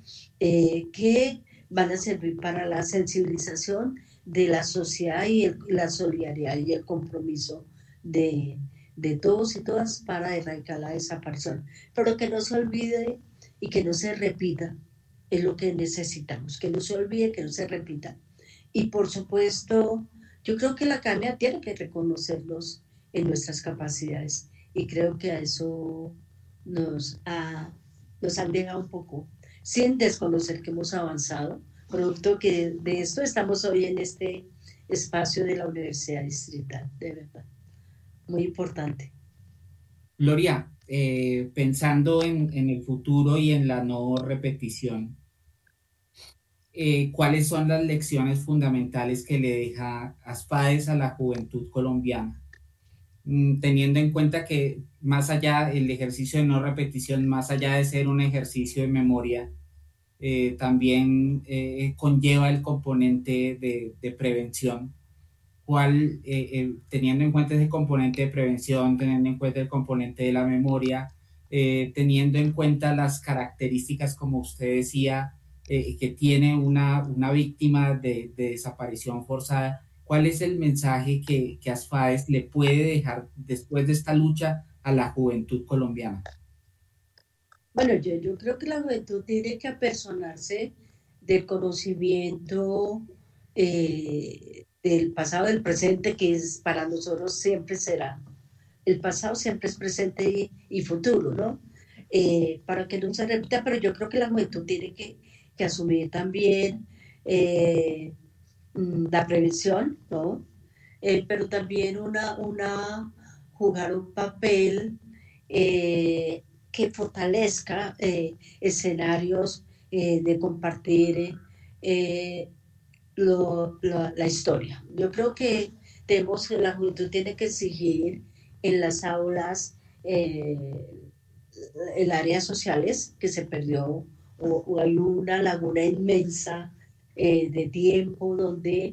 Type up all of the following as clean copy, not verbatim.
que van a servir para la sensibilización de la sociedad y la solidaridad y el compromiso de todos y todas para erradicar la desaparición. Pero que no se olvide y que no se repita, es lo que necesitamos, que no se olvide, que no se repita. Y por supuesto, yo creo que la academia tiene que reconocernos en nuestras capacidades y creo que a eso nos han dejado un poco, sin desconocer que hemos avanzado, producto que de esto estamos hoy en este espacio de la Universidad Distrital, de verdad, muy importante. Gloria, pensando en el futuro y en la no repetición, ¿cuáles son las lecciones fundamentales que le deja ASFAES a la juventud colombiana? Teniendo en cuenta que más allá el ejercicio de no repetición, más allá de ser un ejercicio de memoria, también conlleva el componente de prevención. Teniendo en cuenta ese componente de prevención, teniendo en cuenta el componente de la memoria, teniendo en cuenta las características, como usted decía, que tiene una víctima de desaparición forzada, ¿cuál es el mensaje que ASFAES le puede dejar después de esta lucha a la juventud colombiana? Bueno, yo creo que la juventud tiene que apersonarse del conocimiento del pasado, del presente, que es para nosotros siempre será. El pasado siempre es presente y futuro, ¿no? Para que no se repita, pero yo creo que la juventud tiene que asumir también la prevención, ¿no? Pero también jugar un papel que fortalezca escenarios de compartir la historia. Yo creo que la juventud tiene que exigir en las aulas el área sociales que se perdió o hay una laguna inmensa de tiempo donde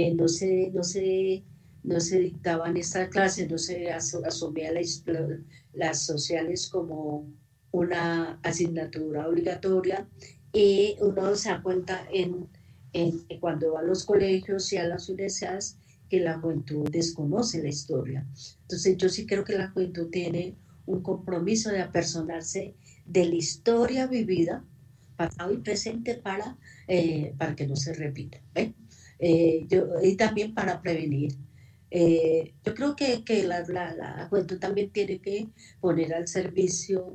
no se dictaban estas clases, no se asumía las sociales como una asignatura obligatoria y uno se da cuenta cuando va a los colegios y a las universidades que la juventud desconoce la historia. Entonces yo sí creo que la juventud tiene un compromiso de apersonarse de la historia vivida, pasado y presente, para que no se repita. Y también para prevenir. Yo creo que la juventud también tiene que poner al servicio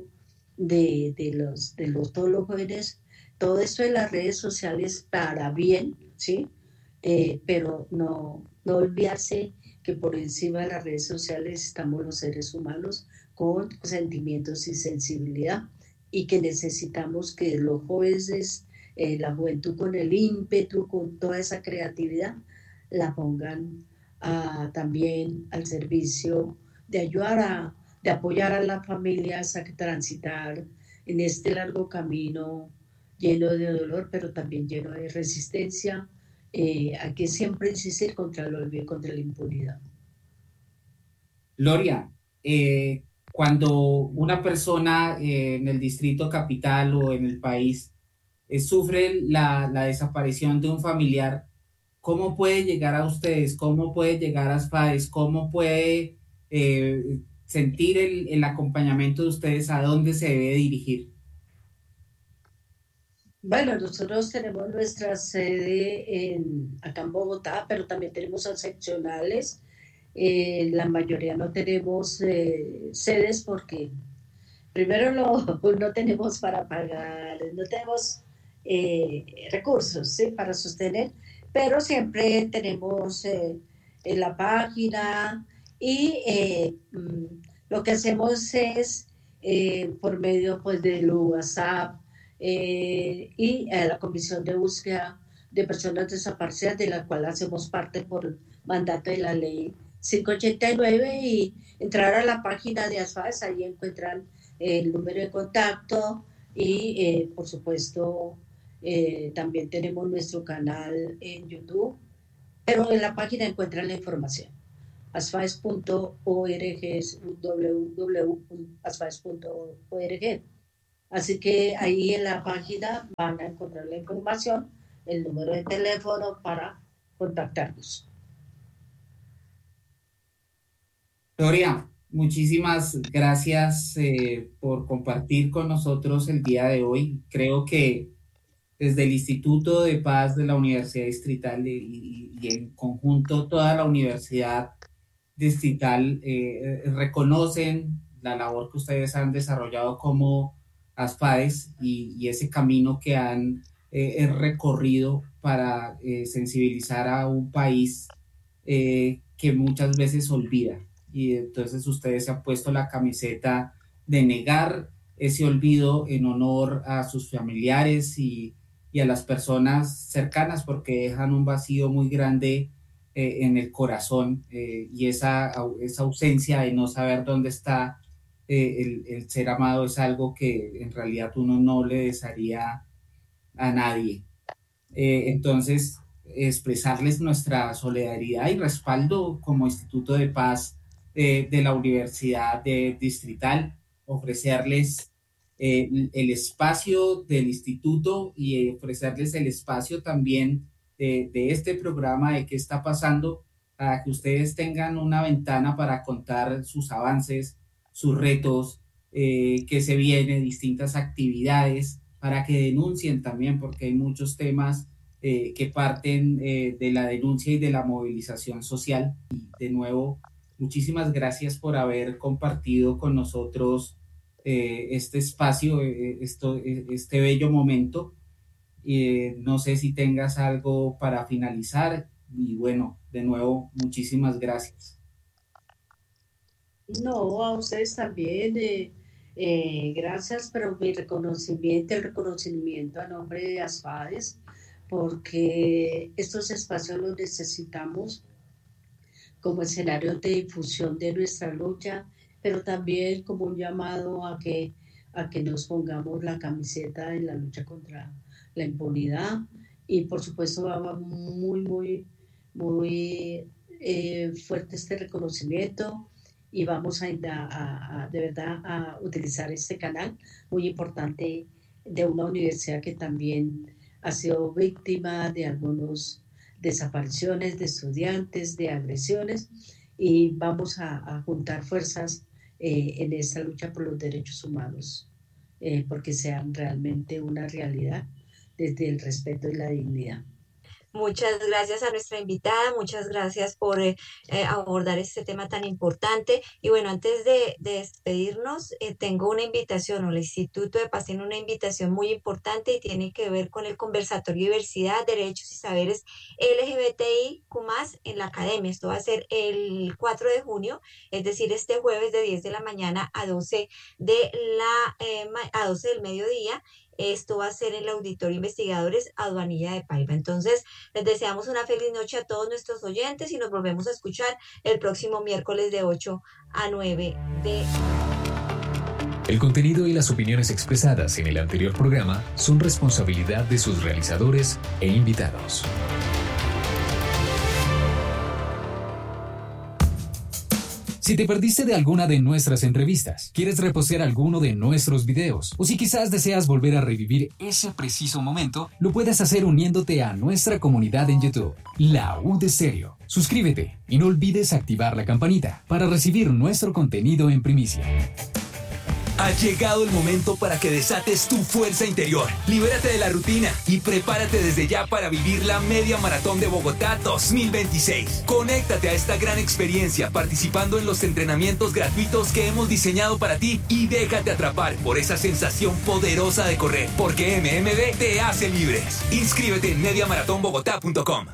de todos los jóvenes todo esto de las redes sociales para bien, ¿sí? Pero no olvidarse que por encima de las redes sociales estamos los seres humanos con sentimientos y sensibilidad y que necesitamos que los jóvenes, la juventud con el ímpetu, con toda esa creatividad, la pongan también al servicio de de apoyar a las familias a transitar en este largo camino lleno de dolor, pero también lleno de resistencia. Hay que siempre insistir contra el olvido, contra la impunidad. Gloria, cuando una persona en el distrito capital o en el país sufre la desaparición de un familiar, ¿cómo puede llegar a ustedes? ¿Cómo puede llegar a SPAES? ¿Cómo puede sentir el acompañamiento de ustedes? ¿A dónde se debe dirigir? Bueno, nosotros tenemos nuestra sede acá en Bogotá, pero también tenemos seccionales. La mayoría no tenemos sedes porque primero no tenemos para pagar, no tenemos recursos, ¿sí? Para sostener, pero siempre tenemos en la página y lo que hacemos es por medio pues del WhatsApp y la Comisión de Búsqueda de Personas Desaparecidas, de la cual hacemos parte por mandato de la ley 589 y entrar a la página de ASFAES, ahí encuentran el número de contacto y por supuesto también tenemos nuestro canal en YouTube, pero en la página encuentran la información. Asfaes.org, www.asfaes.org. Así que ahí en la página van a encontrar la información, el número de teléfono para contactarnos. Gloria, muchísimas gracias por compartir con nosotros el día de hoy. Creo que desde el Instituto de Paz de la Universidad Distrital y en conjunto toda la Universidad Distrital reconocen la labor que ustedes han desarrollado como ASFADES y ese camino que han recorrido para sensibilizar a un país que muchas veces olvida. Y entonces ustedes se han puesto la camiseta de negar ese olvido en honor a sus familiares y a las personas cercanas, porque dejan un vacío muy grande en el corazón y esa ausencia de no saber dónde está el ser amado es algo que en realidad uno no le desearía a nadie. Entonces, expresarles nuestra solidaridad y respaldo como Instituto de Paz de la Universidad Distrital, ofrecerles el espacio del instituto y ofrecerles el espacio también de este programa de qué está pasando, para que ustedes tengan una ventana para contar sus avances, sus retos, que se vienen, distintas actividades, para que denuncien también, porque hay muchos temas que parten de la denuncia y de la movilización social. Y de nuevo, muchísimas gracias por haber compartido con nosotros este espacio, este bello momento. No sé si tengas algo para finalizar y bueno, de nuevo, muchísimas gracias. No, a ustedes también, gracias, pero el reconocimiento a nombre de ASFADES, porque estos espacios los necesitamos como escenario de difusión de nuestra lucha, pero también como un llamado a que nos pongamos la camiseta en la lucha contra la impunidad. Y por supuesto va muy fuerte este reconocimiento, y vamos a de verdad a utilizar este canal muy importante de una universidad que también ha sido víctima de algunas desapariciones de estudiantes, de agresiones, y vamos a juntar fuerzas en esta lucha por los derechos humanos, porque sean realmente una realidad desde el respeto y la dignidad. Muchas gracias a nuestra invitada, muchas gracias por abordar este tema tan importante. Y bueno, antes de despedirnos, tengo una invitación, o el Instituto de Paz tiene una invitación muy importante y tiene que ver con el conversatorio Diversidad, Derechos y Saberes LGBTIQ+ en la academia. Esto va a ser el 4 de junio, es decir, este jueves de 10 de la mañana a 12 del mediodía. Esto va a ser en el Auditorio Investigadores Aduanilla de Paiva. Entonces, les deseamos una feliz noche a todos nuestros oyentes y nos volvemos a escuchar el próximo miércoles de 8 a 9 de... El contenido y las opiniones expresadas en el anterior programa son responsabilidad de sus realizadores e invitados. Si te perdiste de alguna de nuestras entrevistas, quieres repostear alguno de nuestros videos, o si quizás deseas volver a revivir ese preciso momento, lo puedes hacer uniéndote a nuestra comunidad en YouTube, La UD Estéreo. Suscríbete y no olvides activar la campanita para recibir nuestro contenido en primicia. Ha llegado el momento para que desates tu fuerza interior. Libérate de la rutina y prepárate desde ya para vivir la Media Maratón de Bogotá 2026. Conéctate a esta gran experiencia participando en los entrenamientos gratuitos que hemos diseñado para ti y déjate atrapar por esa sensación poderosa de correr, porque MMB te hace libres. Inscríbete en mediamaratonbogotá.com.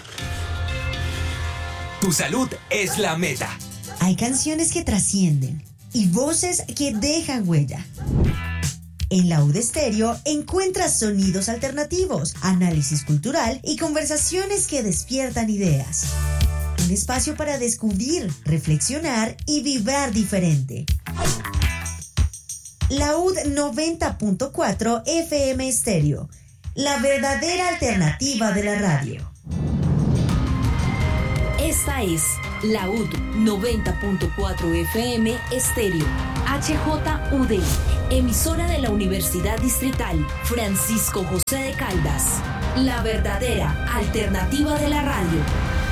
Tu salud es la meta. Hay canciones que trascienden y voces que dejan huella. En La UD Estéreo encuentras sonidos alternativos, análisis cultural y conversaciones que despiertan ideas. Un espacio para descubrir, reflexionar y vibrar diferente. La UD 90.4 FM Estéreo, la verdadera alternativa de la radio. Esta es La UD 90.4 FM Estéreo. HJUD, emisora de la Universidad Distrital Francisco José de Caldas, la verdadera alternativa de la radio.